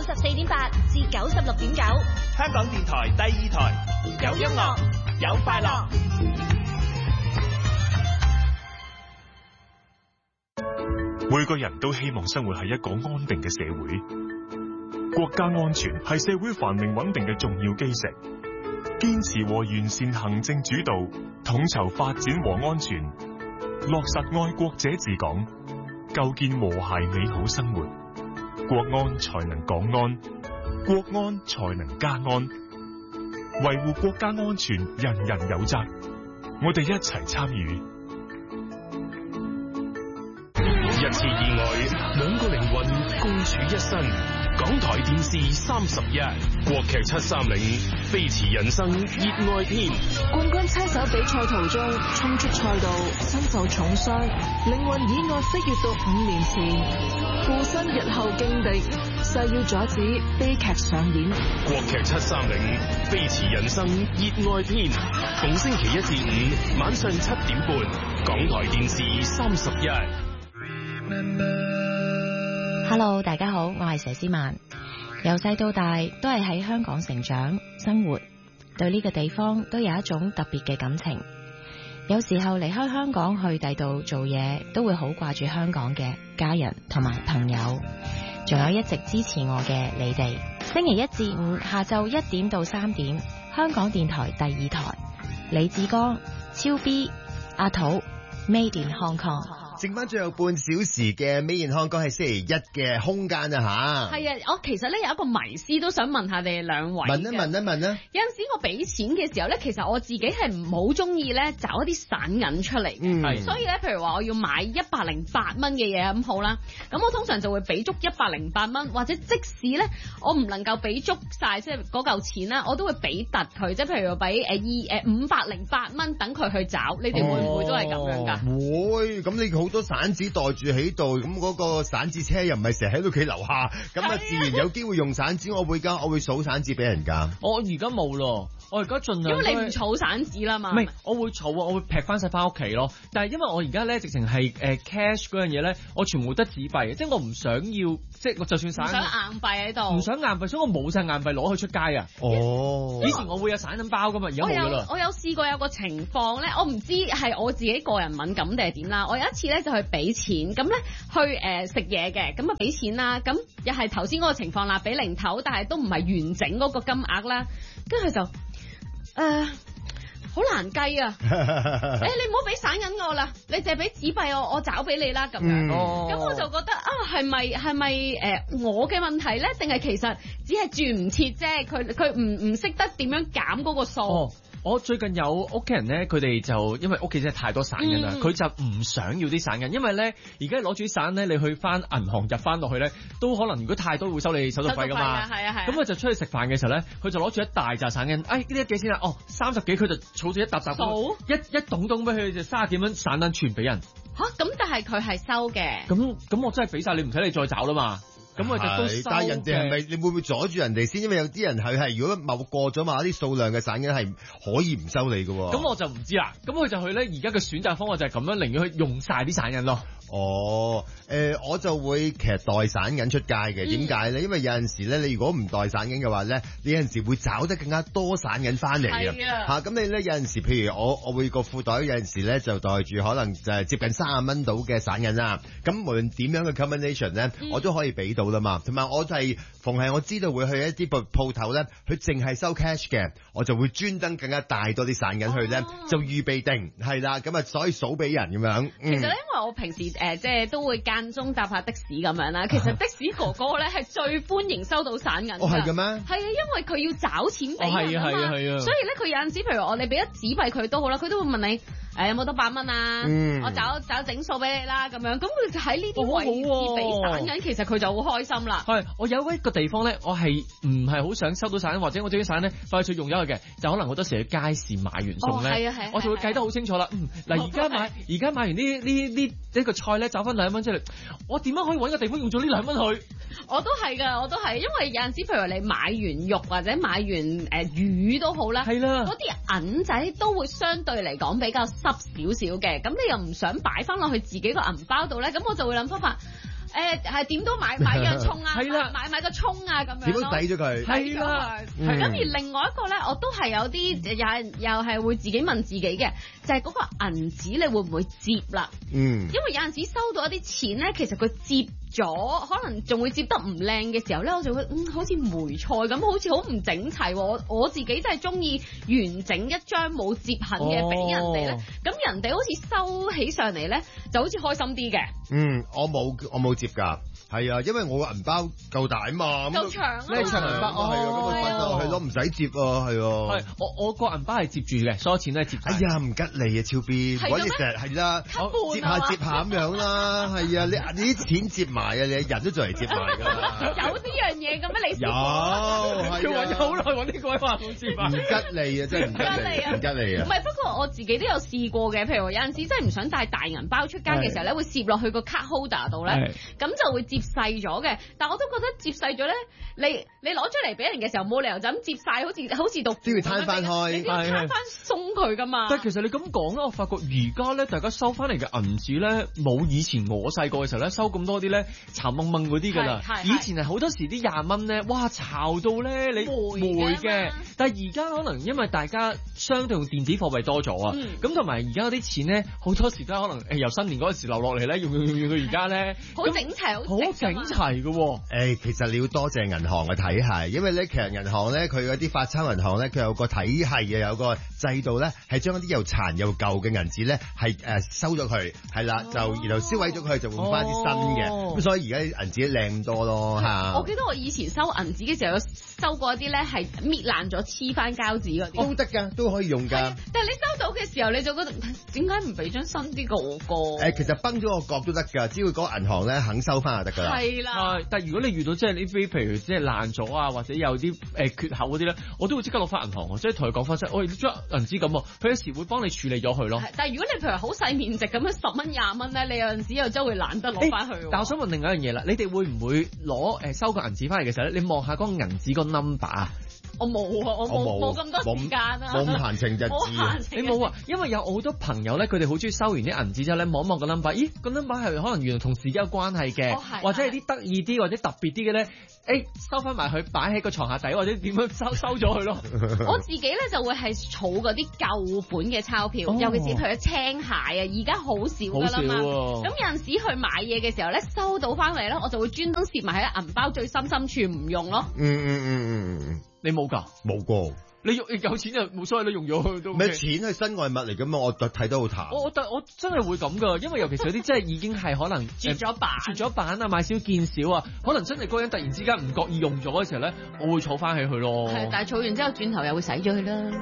94.8至96.9， 香港電台第2台，有音樂，有快樂。 每個人都希望生活喺一個安定嘅社會，國家安全係社會繁榮穩定嘅重要基石。堅持和完善行政主導，統籌發展和安全，落實愛國者治港，構建和諧美好生活，國安才能港安，國安才能家安。維護國家安全，人人有責，我哋一齊參與。 一次意外，兩個靈魂共處一身。港台電視31，國劇730，飛馳人生熱愛篇。 冠軍車手比賽途中衝出賽道，身受重傷，靈魂意外飛越到5年前，附身日後勁敵，誓要阻止悲劇上演。 國劇730，飛馳人生熱愛篇，逢星期1至5晚上7點半，港台電視31。 Hello， 大家好，我係佘詩曼。由細到大都係喺香港成長生活，對呢個地方都有一種特別嘅感情。有時候離開香港去第度做嘢，都會好掛住香港嘅家人同埋朋友，仲有一直支持我嘅你哋。星期1至5下晝1點到3點，香港電台第2台，李志剛、超 B、阿土 Made in Hong Kong。 剩翻最後半小時嘅Made in Hong Kong係星期1嘅空間啊吓。 係啊，我其實咧有一個迷思都想問下你哋兩位。 問一問。 有陣時我俾錢嘅時候咧，其實我自己係唔好中意咧找一啲散銀出嚟嘅。所以咧，譬如話我要買108蚊嘅嘢咁好啦，咁我通常就會俾足108蚊，或者即使咧我唔能夠俾足晒即係嗰嚿錢啦，我都會俾突佢，即係譬如話俾508蚊等佢去找。你哋會唔會都係咁樣㗎？ 會，咁你好多散紙袋住喺度，咁嗰個散紙車又唔係成日喺屋企樓下，咁啊自然有機會用散紙。我會數散紙俾人㗎。 我而家冇咯，我而家盡量。 因為你唔儲散紙啦嘛。 唔係，我會儲啊，我會劈翻晒翻屋企咯。但係因為我而家咧直情係cash 嗰樣嘢咧，我全部得紙幣，即係我唔想要，即係我就算散。唔想硬幣喺度。唔想硬幣，所以我冇晒硬幣攞去出街啊。 哦。 以前我會有散銀包㗎嘛，而家冇㗎啦。 我有試過有個情況咧，我唔知係我自己個人敏感定係點啦。我有一次咧就去俾錢，咁咧去食嘢嘅，咁啊俾錢啦，咁又係頭先嗰個情況啦，俾零頭，但係都唔係完整嗰個金額啦，跟住就好難計啊！你唔好俾散銀我啦，你淨係俾紙幣我找俾你啦咁樣。咁我就覺得係咪我嘅問題咧？定係其實只係轉唔切啫？佢唔識得點樣減嗰個數。 我最近有屋企人咧，佢哋就因為屋企真係太多散銀啦，佢就唔想要啲散銀，因為咧而家攞住啲散咧，你去翻銀行入翻落去咧，都可能如果太多會收你手續費噶嘛。咁佢就出去食飯嘅時候咧，佢就攞住一大紮散銀，呢啲幾錢啊？30幾，佢就儲住一沓沓，一棟棟俾佢就30幾蚊散銀全俾人。 咁但係佢係收嘅。 咁我真係俾晒你，唔使你再找啦嘛。咁我就都收嘅。 但係人哋係咪你會唔會阻住人哋先？因為有啲人係如果過咗某啲數量嘅散銀係可以唔收你嘅。 咁我就唔知啦。咁佢就去咧，而家嘅選擇方案就係咁樣，寧願去用晒啲散銀咯。 我就會其實袋散銀出街嘅。點解咧？因為有陣時咧，你如果唔袋散銀嘅話咧，你有陣時會找得更加多散銀翻嚟嘅。咁你咧有陣時，譬如我會個褲袋有陣時咧就袋住可能就係接近30蚊到嘅散銀啦。咁無論點樣嘅 combination 咧，我都可以俾到啦嘛。同埋我就係逢係我知道會去一啲鋪頭咧，佢淨係收 cash 嘅，我就會專登更加帶多啲散銀去咧，就預備定係啦。咁啊，所以數俾人咁樣。 其實咧，因為我平時即係都會間中搭下的士咁樣啦。其實的士哥哥咧係最歡迎收到散銀。 係嘅咩？ 係啊，因為佢要找錢俾人啊嘛。係啊。所以咧，佢有陣時，譬如我哋俾咗紙幣佢都好啦，佢都會問你有冇得100蚊啊？我找整數俾你啦咁樣。咁佢就喺呢啲位置俾散銀，其實佢就好開心啦。 係，我有一個地方咧，我係唔係好想收到散銀，或者我將啲散銀咧快脆用咗佢嘅，就可能好多時去街市買完餸咧，我就會計得好清楚啦。嗱，而家買完呢個菜咧，找翻2蚊出嚟，我點樣可以揾個地方用咗呢2蚊去？ 我都係㗎，我都係，因為有陣時，譬如你買完肉或者買完魚都好啦，嗰啲銀仔都會相對嚟講比較濕少少嘅，咁你又唔想擺翻落去自己個銀包度咧，咁我就會諗方法。 係點都買樣葱啊，買個葱啊咁樣點樣抵咗佢？ 係啦，咁而另外一個咧，我都係有啲又係會自己問自己嘅，就係嗰個銀紙你會唔會摺啦？因為有陣時收到一啲錢咧，其實佢摺咗，可能仲會摺得唔靚嘅時候咧，我就會好似梅菜咁，好似好唔整齊。我自己真係中意完整一張冇摺痕嘅俾人哋咧，咁人哋好似收起上嚟咧，就好似開心啲嘅。 我冇摺㗎。係啊，因為我個銀包夠大啊嘛， 夠長啊， 你長銀包係啊，咁咪擺落去咯，唔使摺啊，係啊。係我個銀包係摺住嘅，所有錢都係摺。 哎呀，唔吉利啊，超 B，可以成日係啦，摺下咁樣啦，係啊，你啲錢摺埋啊，你人都做嚟摺埋㗎。 有呢樣嘢嘅咩？你有， 佢揾咗好耐揾呢個位話冇摺埋。 唔吉利啊，真係唔吉利啊。 唔係，不過我自己都有試過嘅，譬如有陣時真係唔想帶大銀包出街嘅時候咧，會攝落去個卡 holder 度咧，咁就會摺細咗嘅，但我都覺得摺細咗咧，你攞出嚟俾人嘅時候冇理由就咁摺晒，好似讀都要攤翻開， 你要攤翻鬆佢噶嘛。 但係其實你咁講咧，我發覺而家咧大家收翻嚟嘅銀紙咧，冇以前我細個嘅時候咧收咁多啲咧殘掹掹嗰啲㗎啦。以前係好多時啲廿蚊咧，哇炒到咧你霉嘅，但係而家可能因為大家相對用電子貨幣多咗啊，咁同埋而家嗰啲錢咧好多時都可能由新年嗰陣時流落嚟咧，用到而家咧好整齊。 好整齊嘅喎， 其實你要多謝銀行嘅體系，因為咧其實銀行咧佢嗰啲發鈔銀行咧佢有個體系嘅，有個制度咧係將一啲又殘又舊嘅銀紙咧係收咗佢，係啦就然後銷毀咗佢就換翻啲新嘅，咁所以而家啲銀紙靚多咯嚇。 我記得我以前收銀紙嘅時候有收過一啲咧係搣爛咗黐翻膠紙嗰啲， 都得㗎，都可以用㗎。 但係你收到嘅時候你就覺得點解唔俾張新啲嘅我個？ 其實崩咗個角都得㗎，只要嗰個銀行咧肯收翻就得㗎啦。 係啦， 但係如果你遇到即係呢啲譬如即係爛咗啊，或者有啲缺口嗰啲咧，我都會即刻攞翻銀行，即係同佢講翻聲，我將銀紙咁，佢有時會幫你處理咗佢咯。 但係如果你譬如好細面值咁樣10蚊20蚊咧，你有陣時又真會懶得攞翻去。 但我想問另外一樣嘢啦，你哋會唔會攞收個銀紙翻嚟嘅時候咧，你望下嗰個銀紙個 number 啊？ 我冇啊，我冇咁多時間啊， 冇咁閒情逸致。 你冇啊？因為有好多朋友咧，佢哋好中意收完啲銀紙之後咧，望望個 number，咦個 number 係可能原來同自己有關係嘅，或者係啲得意啲或者特別啲嘅咧，收翻埋佢擺喺個床下底或者點樣收咗佢咯。 我自己咧就會係儲嗰啲舊款嘅鈔票，尤其是譬如青鞋啊，而家好少㗎啦嘛。咁有陣時去買嘢嘅時候咧，收到翻嚟咧，我就會專登攝埋喺銀包最深處唔用咯。 你冇㗎？ 冇過。 你有錢就冇所謂，你用咗佢都。 咩錢係身外物嚟㗎嘛？我睇得好淡。 我真係會咁㗎，因為尤其是有啲即係已經係可能絕咗版啊，買少見少啊，可能真係嗰人突然之間唔覺意用咗嘅時候咧，我會儲翻起佢咯。 係，但係儲完之後轉頭又會洗咗佢啦。